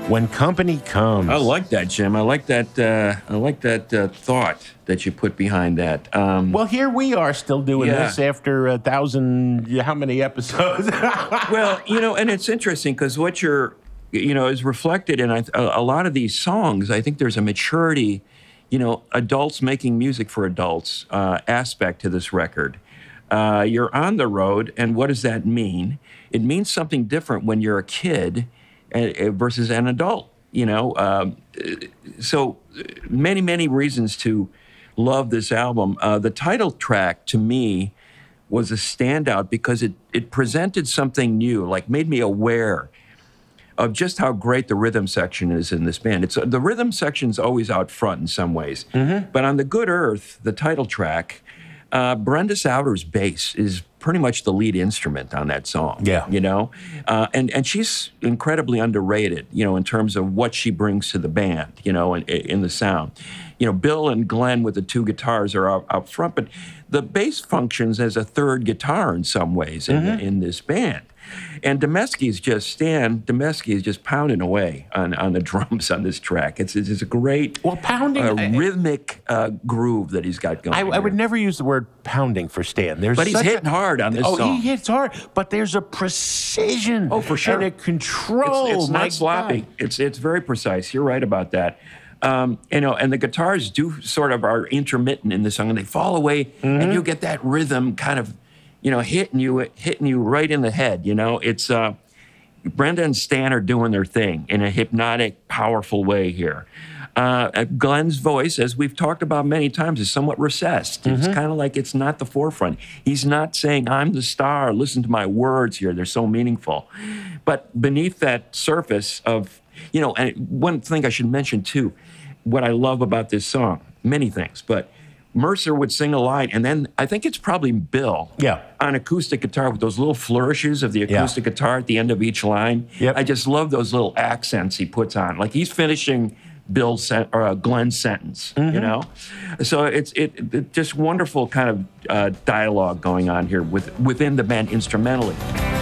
When Company Comes. I like that, Jim. I like that. Thought that you put behind that. Well, here we are still doing Yeah. this after 1,000. How many episodes? Well, and it's interesting because what you're, is reflected in a lot of these songs. I think there's a maturity, adults making music for adults aspect to this record. You're on the road, and what does that mean? It means something different when you're a kid versus an adult. So many, many reasons to love this album. The title track, to me, was a standout because it presented something new, like made me aware of just how great the rhythm section is in this band. The rhythm section's always out front in some ways. Mm-hmm. But on The Good Earth, the title track, Brenda Souders' bass is pretty much the lead instrument on that song. Yeah. And she's incredibly underrated, in terms of what she brings to the band, in the sound. Bill and Glenn with the two guitars are out front, but the bass functions as a third guitar in some ways in this band. And Demesky is just pounding away on the drums on this track. It's a great rhythmic groove that he's got going. I would never use the word pounding for Stan. But he's hitting hard on this song. Oh, he hits hard, but there's a precision. Oh, for sure. And a control. It's not sloppy. It's very precise. You're right about that. And the guitars are intermittent in the song, and they fall away, and you get that rhythm kind of, hitting you right in the head. It's Brenda and Stan are doing their thing in a hypnotic, powerful way here. Glenn's voice, as we've talked about many times, is somewhat recessed. It's kind of like it's not the forefront. He's not saying, I'm the star, listen to my words here, they're so meaningful. But beneath that surface of, and one thing I should mention too, what I love about this song, many things, but Mercer would sing a line, and then I think it's probably Bill on acoustic guitar with those little flourishes of the acoustic guitar at the end of each line. Yep. I just love those little accents he puts on. Like he's finishing Glenn's sentence, So it's just wonderful kind of dialogue going on here within the band instrumentally.